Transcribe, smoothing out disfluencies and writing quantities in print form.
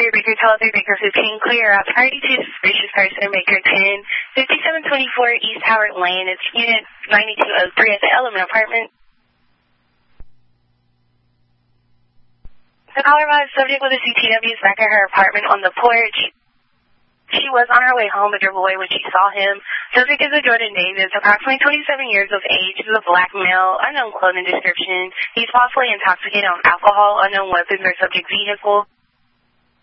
Baker, Telephone Baker 15, clear out. Priority to suspicious person, Baker 10, 5724 East Howard Lane. It's unit 9203 at the Element Apartment. The caller was subject with a CTW is back at her apartment on the porch. She was on her way home with her boy when she saw him. Subject is a Jordan Davis, approximately 27 years of age. He's a black male, unknown clothing description. He's possibly intoxicated on alcohol, unknown weapons, or subject vehicle.